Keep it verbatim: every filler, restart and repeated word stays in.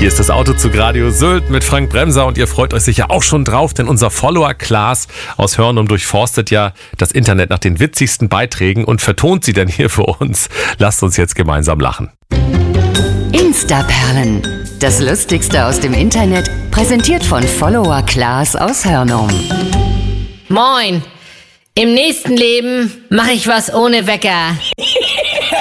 Hier ist das Autozug Radio Sylt mit Frank Bremser und ihr freut euch sicher auch schon drauf, denn unser Follower Klaas aus Hörnum durchforstet ja das Internet nach den witzigsten Beiträgen und vertont sie dann hier für uns. Lasst uns jetzt gemeinsam lachen. Instaperlen. Das Lustigste aus dem Internet, präsentiert von Follower Klaas aus Hörnum. Moin! Im nächsten Leben mache ich was ohne Wecker.